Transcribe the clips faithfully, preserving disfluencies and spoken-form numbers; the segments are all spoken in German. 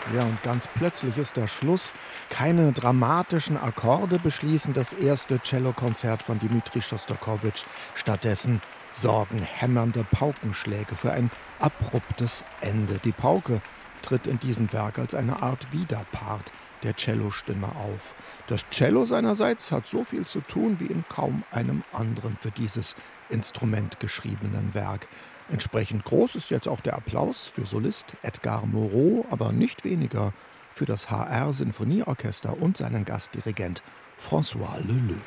Ja, und ganz plötzlich ist der Schluss. Keine dramatischen Akkorde beschließen das erste Cellokonzert von Dmitri Schostakowitsch. Stattdessen sorgen hämmernde Paukenschläge für ein abruptes Ende. Die Pauke tritt in diesem Werk als eine Art Widerpart der Cellostimme auf. Das Cello seinerseits hat so viel zu tun wie in kaum einem anderen für dieses Instrument geschriebenen Werk. Entsprechend groß ist jetzt auch der Applaus für Solist Edgar Moreau, aber nicht weniger für das H R-Sinfonieorchester und seinen Gastdirigent François Leleux.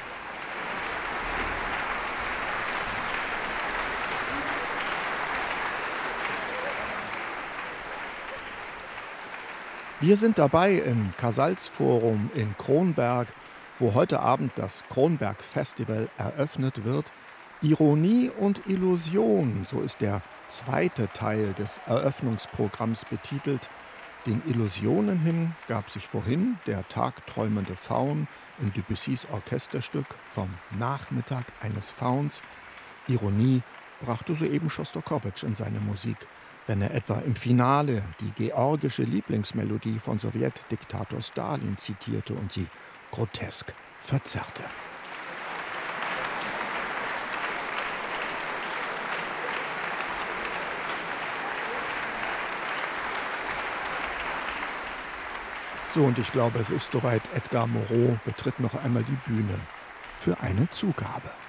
Wir sind dabei im Casals-Forum in Kronberg, wo heute Abend das Kronberg-Festival eröffnet wird. Ironie und Illusion, so ist der zweite Teil des Eröffnungsprogramms betitelt. Den Illusionen hin gab sich vorhin der tagträumende Faun in Debussys Orchesterstück vom Nachmittag eines Fauns. Ironie brachte soeben Schostakowitsch in seine Musik, wenn er etwa im Finale die georgische Lieblingsmelodie von Sowjetdiktator Stalin zitierte und sie grotesk verzerrte. So, und ich glaube, es ist soweit. Edgar Moreau betritt noch einmal die Bühne für eine Zugabe.